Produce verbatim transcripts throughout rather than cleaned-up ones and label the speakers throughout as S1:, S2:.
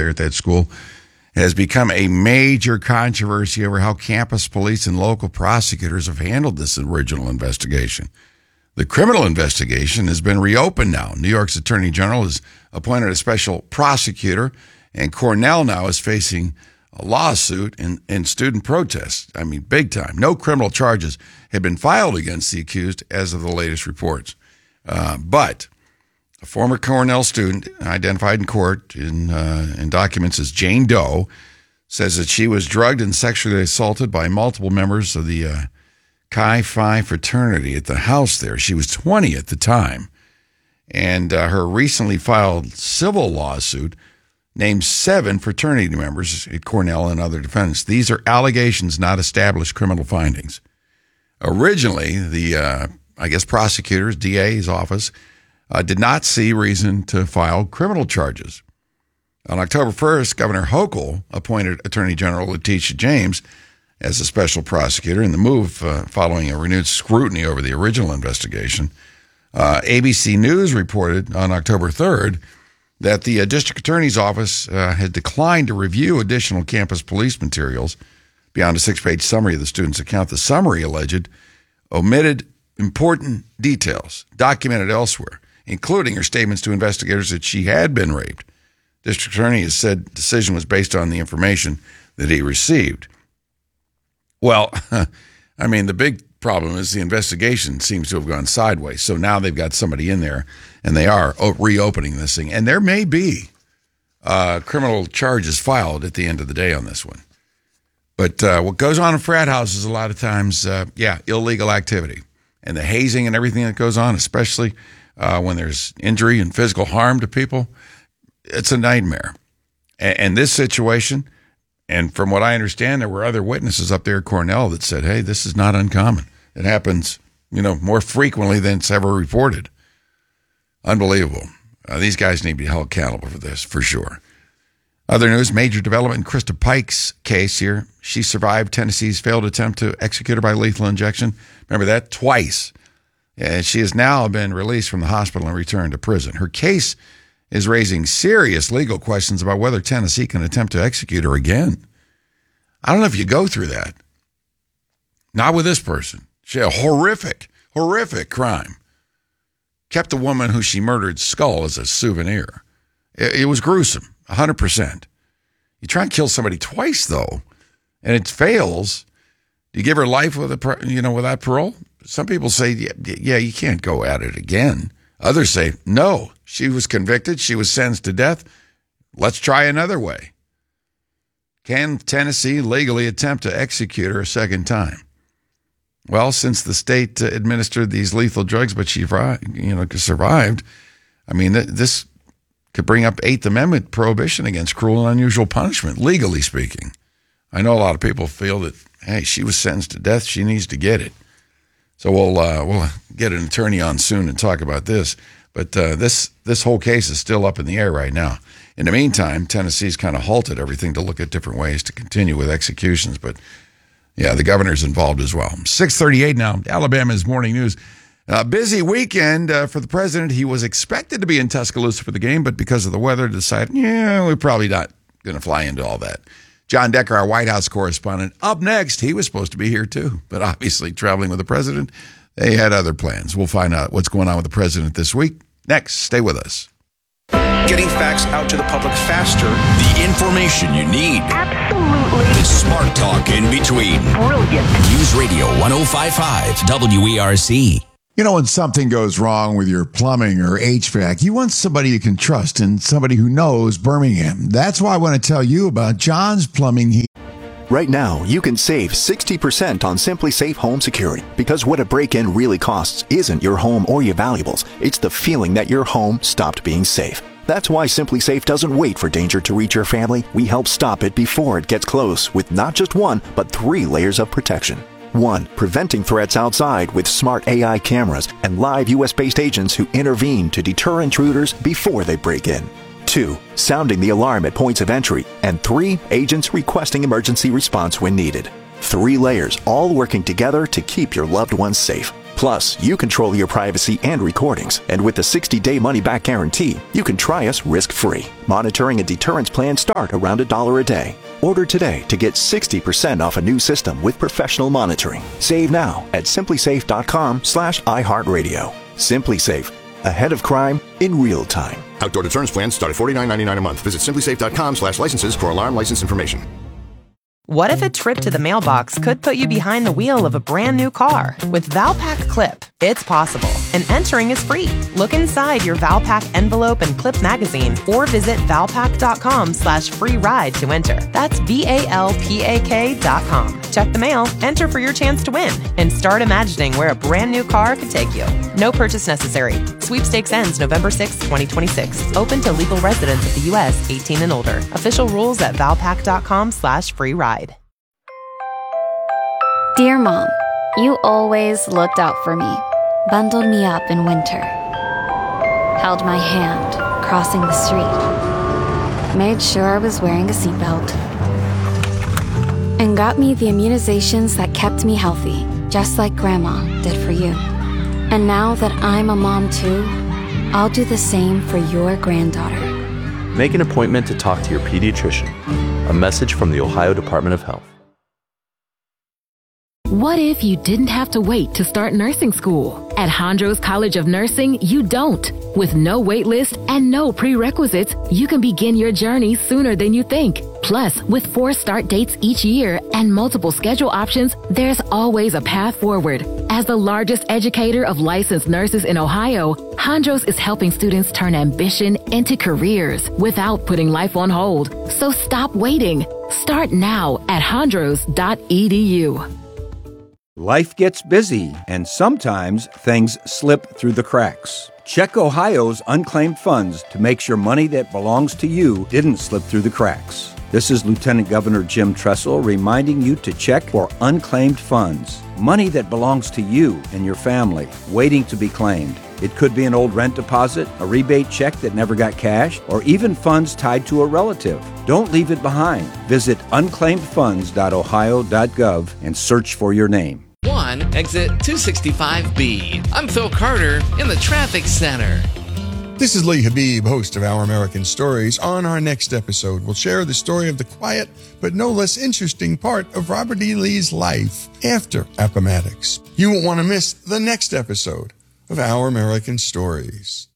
S1: there at that school has become a major controversy over how campus police and local prosecutors have handled this original investigation. The criminal investigation has been reopened now. New York's Attorney General has appointed a special prosecutor, and Cornell now is facing a lawsuit and, and student protests. I mean, big time. No criminal charges have been filed against the accused as of the latest reports. Uh, but a former Cornell student identified in court in, uh, in documents as Jane Doe says that she was drugged and sexually assaulted by multiple members of the uh, Chi Phi fraternity at the house there. She was twenty at the time. And uh, her recently filed civil lawsuit named seven fraternity members at Cornell and other defendants. These are allegations, not established criminal findings. Originally, the, uh, I guess, prosecutor's, D A's office, uh, did not see reason to file criminal charges. On October first, Governor Hochul appointed Attorney General Letitia James as a special prosecutor in the move uh, following a renewed scrutiny over the original investigation. Uh, A B C News reported on October third that the uh, district attorney's office uh, had declined to review additional campus police materials beyond a six-page summary of the student's account. The summary alleged omitted important details documented elsewhere, including her statements to investigators that she had been raped. District attorney has said decision was based on the information that he received. Well, I mean, the big problem is the investigation seems to have gone sideways. So now they've got somebody in there, and they are reopening this thing. And there may be uh, criminal charges filed at the end of the day on this one. But uh, what goes on in frat houses a lot of times, uh, yeah, illegal activity. And the hazing and everything that goes on, especially uh, when there's injury and physical harm to people, it's a nightmare. And, and this situation, and from what I understand, there were other witnesses up there at Cornell that said, hey, this is not uncommon. It happens, you know, more frequently than it's ever reported. Unbelievable. Uh, these guys need to be held accountable for this, for sure. Other news, major development in Krista Pike's case here. She survived Tennessee's failed attempt to execute her by lethal injection. Remember that? Twice. And she has now been released from the hospital and returned to prison. Her case is raising serious legal questions about whether Tennessee can attempt to execute her again. I don't know if you go through that. Not with this person. She had a horrific, horrific crime. Kept the woman who she murdered skull as a souvenir. It, it was gruesome, one hundred percent. You try and kill somebody twice, though, and it fails. Do you give her life with a, you know, without parole? Some people say, yeah, yeah, you can't go at it again. Others say, no, she was convicted. She was sentenced to death. Let's try another way. Can Tennessee legally attempt to execute her a second time? Well, since the state uh, administered these lethal drugs, but she you know, survived, I mean, th- this could bring up Eighth Amendment prohibition against cruel and unusual punishment, legally speaking. I know a lot of people feel that, hey, she was sentenced to death. She needs to get it. So we'll uh, we'll get an attorney on soon and talk about this. But uh, this this whole case is still up in the air right now. In the meantime, Tennessee's kind of halted everything to look at different ways to continue with executions. But, yeah, the governor's involved as well. six thirty-eight now, Alabama's Morning News. Uh, busy weekend uh, for the president. He was expected to be in Tuscaloosa for the game, but because of the weather, decided, yeah, we're probably not going to fly into all that. John Decker, our White House correspondent, up next. He was supposed to be here, too, but obviously traveling with the president, they had other plans. We'll find out what's going on with the president this week. Next, stay with us.
S2: Getting facts out to the public faster.
S3: The information you need.
S4: Absolutely.
S3: The smart talk in between.
S4: Brilliant.
S3: News Radio ten fifty-five W E R C.
S5: You know, when something goes wrong with your plumbing or H V A C, you want somebody you can trust and somebody who knows Birmingham. That's why I want to tell you about John's Plumbing Heat.
S6: Right now, you can save sixty percent on Simply Safe Home Security, because what a break-in really costs isn't your home or your valuables. It's the feeling that your home stopped being safe. That's why Simply Safe doesn't wait for danger to reach your family. We help stop it before it gets close with not just one, but three layers of protection. One, preventing threats outside with smart A I cameras and live U S-based agents who intervene to deter intruders before they break in. Two, sounding the alarm at points of entry. And three, agents requesting emergency response when needed. Three layers, all working together to keep your loved ones safe. Plus, you control your privacy and recordings. And with the sixty-day money-back guarantee, you can try us risk-free. Monitoring and deterrence plans start around a dollar a day. Order today to get sixty percent off a new system with professional monitoring. Save now at simplysafe.com slash iHeartRadio. SimpliSafe. Ahead of crime in real time.
S4: Outdoor deterrence plans start at forty-nine ninety-nine a month. Visit simplysafe.com slash licenses for alarm license information.
S7: What if a trip to the mailbox could put you behind the wheel of a brand new car? With Valpak Clip, it's possible, and entering is free. Look inside your Valpak envelope and clip magazine, or visit valpak.com slash free ride to enter. That's V-A-L-P-A-K dot com. Check the mail, enter for your chance to win, and start imagining where a brand new car could take you. No purchase necessary. Sweepstakes ends November sixth, twenty twenty-six. Open to legal residents of the U S eighteen and older. Official rules at valpak.com slash free ride.
S8: Dear Mom, you always looked out for me, bundled me up in winter, held my hand crossing the street, made sure I was wearing a seatbelt, and got me the immunizations that kept me healthy, just like Grandma did for you. And now that I'm a mom too, I'll do the same for your granddaughter.
S9: Make an appointment to talk to your pediatrician. A message from the Ohio Department of Health.
S10: What if you didn't have to wait to start nursing school? At Hondros College of Nursing, you don't. With no wait list and no prerequisites, you can begin your journey sooner than you think. Plus, with four start dates each year and multiple schedule options, there's always a path forward. As the largest educator of licensed nurses in Ohio, Hondros is helping students turn ambition into careers without putting life on hold. So stop waiting. Start now at hondros dot e d u.
S11: Life gets busy, and sometimes things slip through the cracks. Check Ohio's unclaimed funds to make sure money that belongs to you didn't slip through the cracks. This is Lieutenant Governor Jim Tressel reminding you to check for unclaimed funds. Money that belongs to you and your family, waiting to be claimed. It could be an old rent deposit, a rebate check that never got cashed, or even funds tied to a relative. Don't leave it behind. Visit unclaimed funds dot ohio dot gov and search for your name.
S12: one, exit two sixty-five B. I'm Phil Carter in the traffic center.
S13: This is Lee Habib, host of Our American Stories. On our next episode, we'll share the story of the quiet but no less interesting part of Robert E. Lee's life after Appomattox. You won't want to miss the next episode of Our American Stories.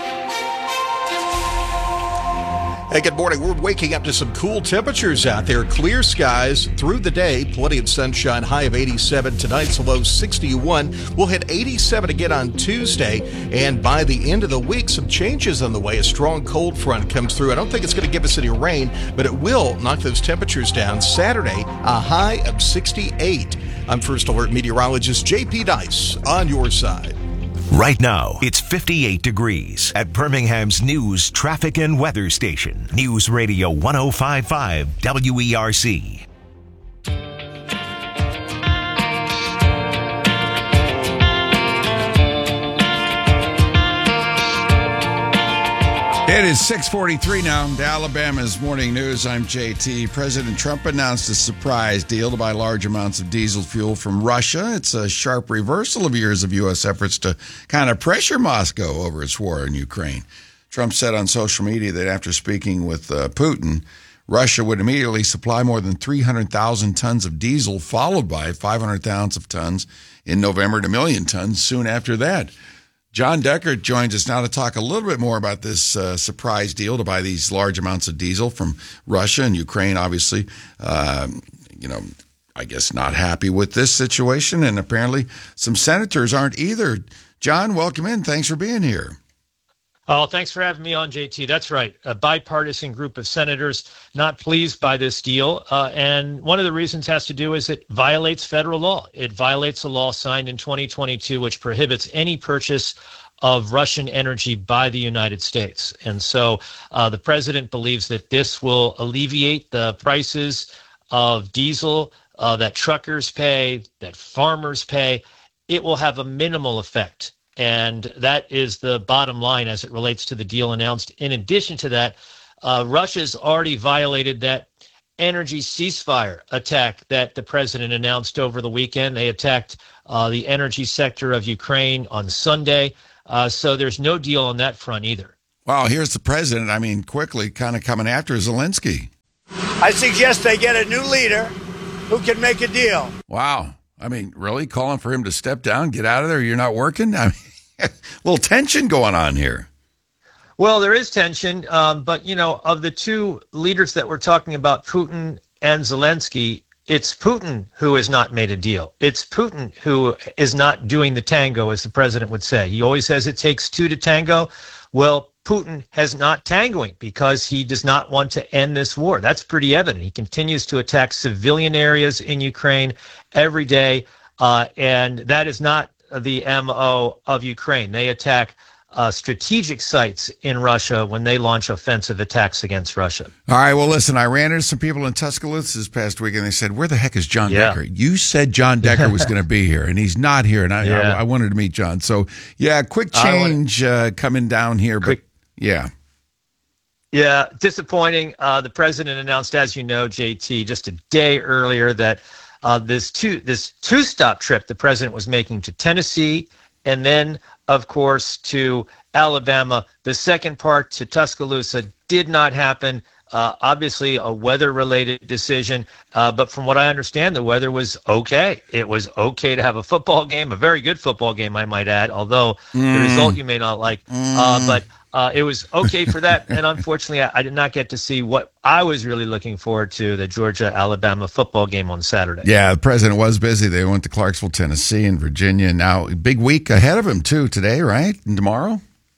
S14: Hey, good morning. We're waking up to some cool temperatures out there. Clear skies through the day. Plenty of sunshine. High of eighty-seven. Tonight's low sixty-one. We'll hit eighty-seven again on Tuesday. And by the end of the week, some changes on the way. A strong cold front comes through. I don't think it's going to give us any rain, but it will knock those temperatures down. Saturday, a high of sixty-eight. I'm First Alert meteorologist J P Dice on your side.
S15: Right now, it's fifty-eight degrees at Birmingham's news, traffic, and weather station. News Radio one oh five point five W E R C.
S1: It is six forty-three now. To Alabama's Morning News, I'm J T. President Trump announced a surprise deal to buy large amounts of diesel fuel from Russia. It's a sharp reversal of years of U S efforts to kind of pressure Moscow over its war in Ukraine. Trump said on social media that after speaking with uh, Putin, Russia would immediately supply more than three hundred thousand tons of diesel, followed by five hundred thousand tons in November and a million tons soon after that. John Deckert joins us now to talk a little bit more about this uh, surprise deal to buy these large amounts of diesel from Russia and Ukraine, obviously. Um, you know, I guess not happy with this situation, and apparently some senators aren't either. John, welcome in. Thanks for being here.
S16: Oh, thanks for having me on, J T. That's right. A bipartisan group of senators not pleased by this deal. Uh, and one of the reasons has to do is it violates federal law. It violates a law signed in twenty twenty-two, which prohibits any purchase of Russian energy by the United States. And so uh, the president believes that this will alleviate the prices of diesel uh, that truckers pay, that farmers pay. It will have a minimal effect. And that is the bottom line as it relates to the deal announced. In addition to that, uh, Russia's already violated that energy ceasefire attack that the president announced over the weekend. They attacked uh, the energy sector of Ukraine on Sunday. Uh, so there's no deal on that front either.
S1: Wow, here's the president, I mean, quickly kind of coming after Zelensky.
S17: I suggest they get a new leader who can make a deal.
S1: Wow. I mean, really calling for him to step down, get out of there? You're not working? I mean, a little tension going on here.
S16: Well, there is tension, um, but, you know, of the two leaders that we're talking about, Putin and Zelensky, it's Putin who has not made a deal. It's Putin who is not doing the tango, as the president would say. He always says it takes two to tango. Well, Putin has not tangoing because he does not want to end this war. That's pretty evident. He continues to attack civilian areas in Ukraine every day, uh, and that is not the M O of Ukraine. They attack Uh, strategic sites in Russia when they launch offensive attacks against Russia.
S1: All right, well, listen, I ran into some people in Tuscaloosa this past week, and they said, where the heck is John
S16: Yeah.
S1: Decker? You said John Decker was going to be here, and he's not here, and I,
S16: Yeah.
S1: I, I wanted to meet John. So, yeah, quick change uh, coming down here, but yeah.
S16: Yeah, disappointing. Uh, the president announced, as you know, J T, just a day earlier that uh, this two this two-stop trip the president was making to Tennessee and then, of course, to Alabama. The second part to Tuscaloosa did not happen. Uh, obviously, a weather-related decision. Uh, but from what I understand, the weather was okay. It was okay to have a football game, a very good football game, I might add, although
S1: Mm.
S16: the result you may not like.
S1: Mm.
S16: Uh, but uh, it was okay for that. And unfortunately, I, I did not get to see what I was really looking forward to, the Georgia-Alabama football game on Saturday.
S1: Yeah, the president was busy. They went to Clarksville, Tennessee, and Virginia. Now, big week ahead of him, too, today, right? And tomorrow?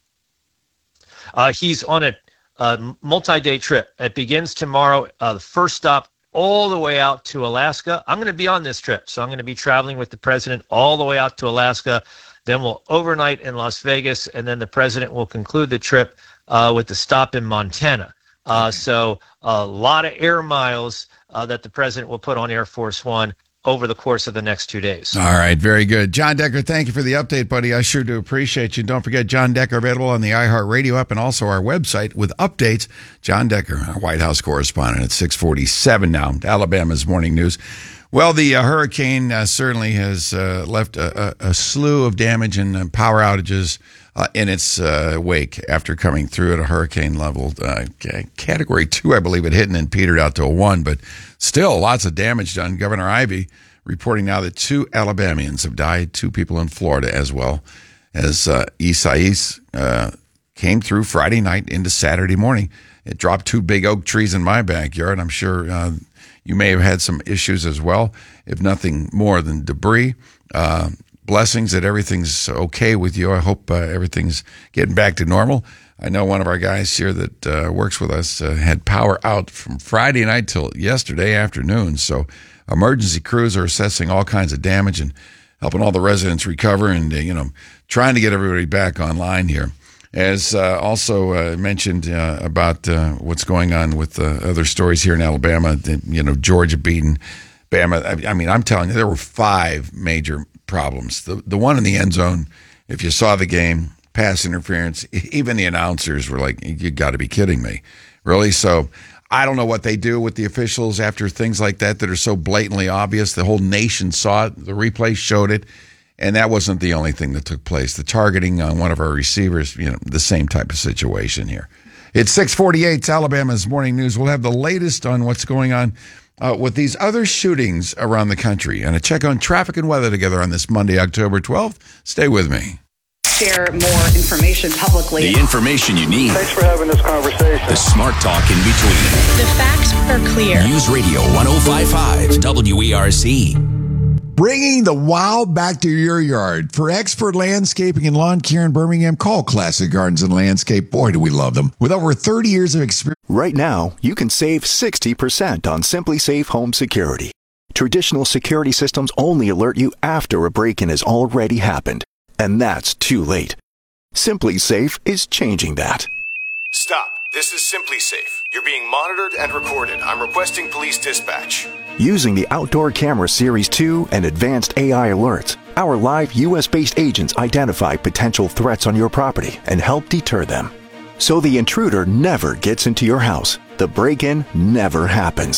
S16: Uh, he's on a uh, multi-day trip. It begins tomorrow. Uh, the first stop all the way out to Alaska. I'm going to be on this trip, so I'm going to be traveling with the president all the way out to Alaska. Then we'll overnight in Las Vegas, and then the president will conclude the trip uh, with the stop in Montana. Uh, so a lot of air miles uh, that the president will put on Air Force One over the course of the next two days.
S1: All right, very good. John Decker, thank you for the update, buddy. I sure do appreciate you. Don't forget, John Decker available on the iHeartRadio app and also our website with updates. John Decker, our White House correspondent at six forty-seven now, Alabama's Morning News. Well, the uh, hurricane uh, certainly has uh, left a, a, a slew of damage and uh, power outages uh, in its uh, wake after coming through at a hurricane level. Uh, category two, I believe it hit and then petered out to a one, but still lots of damage done. Governor Ivey reporting now that two Alabamians have died, two people in Florida as well, as uh, Isaias uh, came through Friday night into Saturday morning. It dropped two big oak trees in my backyard. I'm sure uh, you may have had some issues as well, if nothing more than debris. Uh, blessings that everything's okay with you. I hope uh, everything's getting back to normal. I know one of our guys here that uh, works with us uh, had power out from Friday night till yesterday afternoon. So emergency crews are assessing all kinds of damage and helping all the residents recover and, uh, you know, trying to get everybody back online here. As uh, also uh, mentioned uh, about uh, what's going on with uh, other stories here in Alabama, you know, Georgia beating Bama. I, I mean, I'm telling you, there were five major problems. The the one in the end zone, if you saw the game, pass interference, even the announcers were like, you got to be kidding me. Really? So I don't know what they do with the officials after things like that that are so blatantly obvious. The whole nation saw it. The replay showed it. And that wasn't the only thing that took place. The targeting on one of our receivers, you know, the same type of situation here. It's six forty-eight, it's Alabama's Morning News. We'll have the latest on what's going on uh, with these other shootings around the country. And a check on traffic and weather together on this Monday, October twelfth. Stay with me.
S18: Share more information publicly.
S3: The information you need.
S18: Thanks for having this conversation.
S3: The smart talk in between.
S18: The facts are clear.
S3: News Radio one oh five point five W E R C.
S5: Bringing the wow back to your yard. For expert landscaping and lawn care in Birmingham, call Classic Gardens and Landscape. Boy, do we love them. With over thirty years of experience.
S6: Right now, you can save sixty percent on Simply Safe Home Security. Traditional security systems only alert you after a break-in has already happened. And that's too late. Simply Safe is changing that.
S4: Stop. This is Simply Safe. You're being monitored and recorded. I'm requesting police dispatch.
S6: Using the Outdoor Camera Series two and advanced A I alerts, our live U S-based agents identify potential threats on your property and help deter them. So the intruder never gets into your house. The break-in never happens.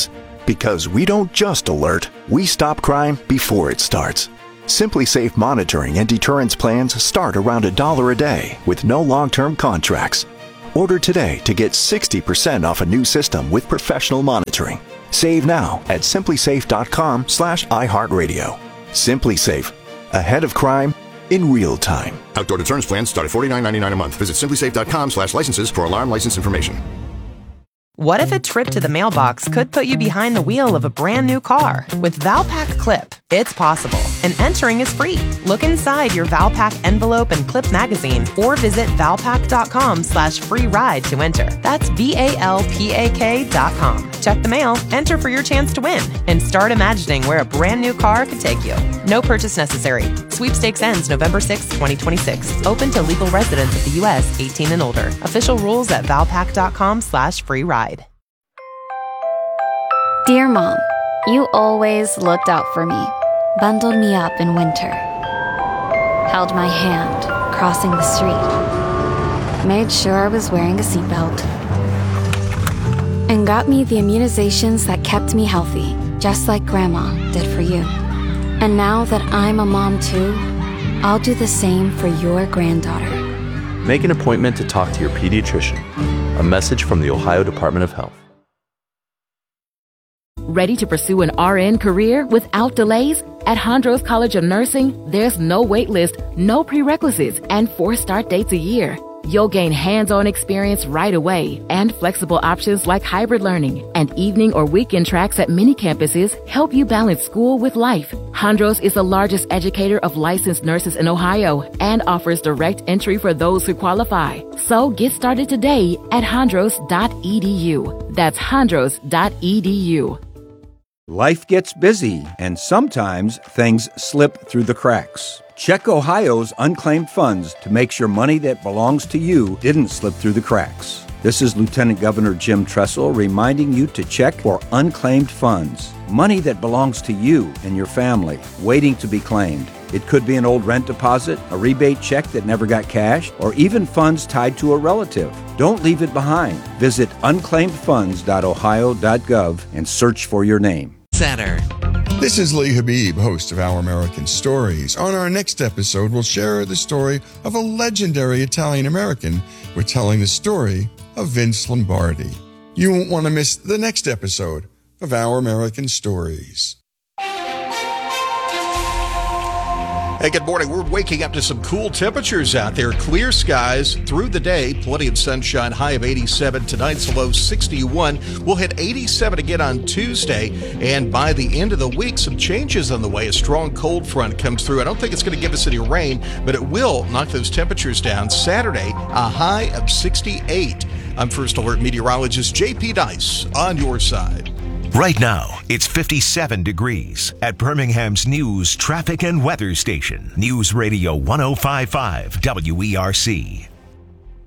S6: Because we don't just alert, we stop crime before it starts. Simply Safe monitoring and deterrence plans start around a dollar a day with no long-term contracts. Order today to get sixty percent off a new system with professional monitoring. Save now at simplysafe.com slash iHeartRadio. Simply Safe. Ahead of crime in real time.
S4: Outdoor deterrence plans start at forty-nine ninety-nine a month. Visit simplysafe.com slash licenses for alarm license information.
S7: What if a trip to the mailbox could put you behind the wheel of a brand new car? With Valpak Clip, it's possible, and entering is free. Look inside your Valpak envelope and clip magazine, or visit valpak.com slash free ride to enter. That's V-A-L-P-A-K dot com. Check the mail, enter for your chance to win, and start imagining where a brand new car could take you. No purchase necessary. Sweepstakes ends November sixth, twenty twenty-six. Open to legal residents of the U S eighteen and older. Official rules at valpak.com slash free ride.
S8: Dear Mom, you always looked out for me, bundled me up in winter, held my hand crossing the street, made sure I was wearing a seatbelt, and got me the immunizations that kept me healthy, just like Grandma did for you. And now that I'm a mom too, I'll do the same for your granddaughter.
S9: Make an appointment to talk to your pediatrician. A message from the Ohio Department of Health.
S10: Ready to pursue an R N career without delays? At Hondros College of Nursing, there's no wait list, no prerequisites, and four start dates a year. You'll gain hands-on experience right away, and flexible options like hybrid learning and evening or weekend tracks at many campuses help you balance school with life. Hondros is the largest educator of licensed nurses in Ohio and offers direct entry for those who qualify. So get started today at hondros dot e d u. That's hondros dot e d u.
S11: Life gets busy, and sometimes things slip through the cracks. Check Ohio's unclaimed funds to make sure money that belongs to you didn't slip through the cracks. This is Lieutenant Governor Jim Tressel reminding you to check for unclaimed funds. Money that belongs to you and your family, waiting to be claimed. It could be an old rent deposit, a rebate check that never got cashed, or even funds tied to a relative. Don't leave it behind. Visit unclaimed funds dot ohio dot gov and search for your name.
S12: Center.
S13: This is Lee Habib, host of Our American Stories. On our next episode, we'll share the story of a legendary Italian-American. We're telling the story of Vince Lombardi. You won't want to miss the next episode of Our American Stories.
S14: Hey, good morning. We're waking up to some cool temperatures out there. Clear skies through the day. Plenty of sunshine. High of eighty-seven. Tonight's low sixty-one. We'll hit eighty-seven again on Tuesday. And by the end of the week, some changes on the way. A strong cold front comes through. I don't think it's going to give us any rain, but it will knock those temperatures down. Saturday, a high of sixty-eight. I'm First Alert meteorologist J P Dice on your side.
S15: Right now, it's fifty-seven degrees at Birmingham's news, traffic, and weather station. News Radio one oh five point five W E R C.